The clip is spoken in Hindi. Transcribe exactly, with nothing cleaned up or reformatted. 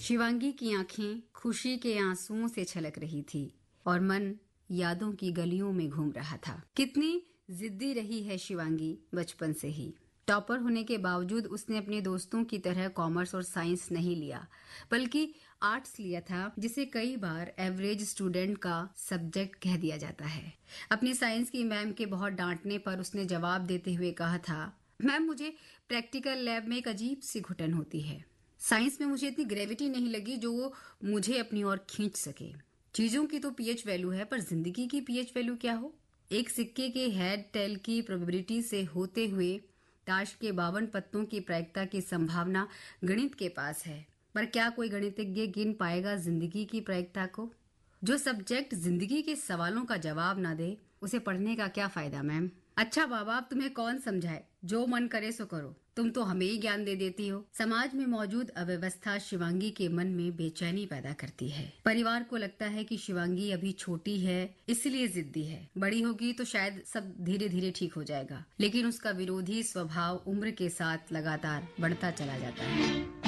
शिवांगी की आंखें खुशी के आंसुओं से छलक रही थी और मन यादों की गलियों में घूम रहा था। कितनी जिद्दी रही है शिवांगी बचपन से ही। टॉपर होने के बावजूद उसने अपने दोस्तों की तरह कॉमर्स और साइंस नहीं लिया, बल्कि आर्ट्स लिया था, जिसे कई बार एवरेज स्टूडेंट का सब्जेक्ट कह दिया जाता है। अपनी साइंस की मैम के बहुत डांटने पर उसने जवाब देते हुए कहा था, मैम मुझे प्रैक्टिकल लैब में एक अजीब सी घुटन होती है। साइंस में मुझे इतनी ग्रेविटी नहीं लगी जो वो मुझे अपनी ओर खींच सके। चीजों की तो पीएच वैल्यू है, पर जिंदगी की पीएच वैल्यू क्या हो? एक सिक्के के हेड टेल की प्रोबेबिलिटी से होते हुए ताश के बावन पत्तों की प्रायिकता की संभावना गणित के पास है, पर क्या कोई गणितज्ञ गिन पाएगा जिंदगी की प्रायिकता को? जो सब्जेक्ट जिंदगी के सवालों का जवाब ना दे, उसे पढ़ने का क्या फायदा मैम? अच्छा बाबा, अब तुम्हें कौन समझाए? जो मन करे सो करो। तुम तो हमें ही ज्ञान दे देती हो। समाज में मौजूद अव्यवस्था शिवांगी के मन में बेचैनी पैदा करती है। परिवार को लगता है कि शिवांगी अभी छोटी है, इसलिए जिद्दी है। बड़ी होगी तो शायद सब धीरे धीरे ठीक हो जाएगा, लेकिन उसका विरोधी स्वभाव उम्र के साथ लगातार बढ़ता चला जाता है।